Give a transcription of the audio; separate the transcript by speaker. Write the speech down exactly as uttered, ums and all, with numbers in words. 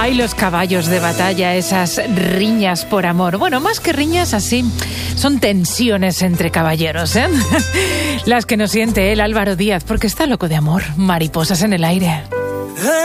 Speaker 1: Ay, los caballos de batalla, esas riñas por amor. Bueno, más que riñas, así, son tensiones entre caballeros, ¿eh? Las que no siente él, Álvaro Díaz, porque está loco de amor. Mariposas en el aire.